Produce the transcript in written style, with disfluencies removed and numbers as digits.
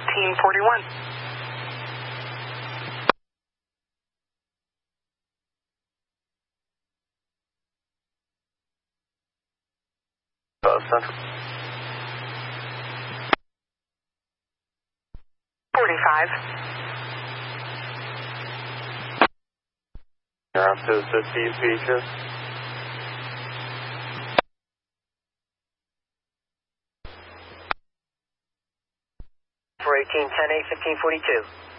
1541. Central. 45. You're up to 15 feature. For 1810 8 1542.